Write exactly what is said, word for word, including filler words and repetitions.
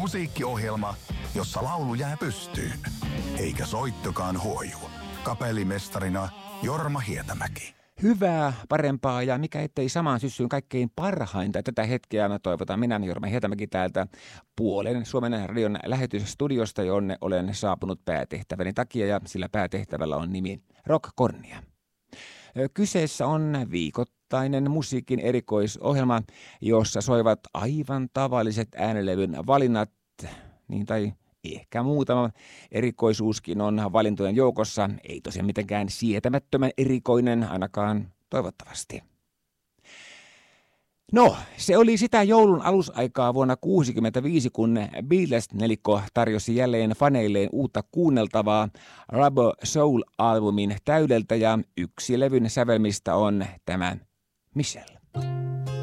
Musiikkiohjelma, jossa laulu jää pystyyn, eikä soittokaan huoju. Kapellimestarina Jorma Hietämäki. Hyvää, parempaa ja mikä ettei samaan syssyyn kaikkein parhainta. Tätä hetkeä mä toivotan minä, Jorma Hietämäki, täältä puolen Suomen radion lähetysstudiosta, jonne olen saapunut päätehtäväni takia ja sillä päätehtävällä on nimi Rock Cornia. Kyseessä on viikoittainen musiikin erikoisohjelma, jossa soivat aivan tavalliset äänilevyn valinnat, niin tai ehkä muutama erikoisuuskin on valintojen joukossa, ei tosiaan mitenkään sietämättömän erikoinen, ainakaan toivottavasti. No, se oli sitä joulun alusaikaa vuonna tuhatyhdeksänsataakuusikymmentäviisi, kun Beatles-nelikko tarjosi jälleen faneilleen uutta kuunneltavaa Rubber Soul-albumin täydeltä, ja yksi levyn sävelmistä on tämä Michelle.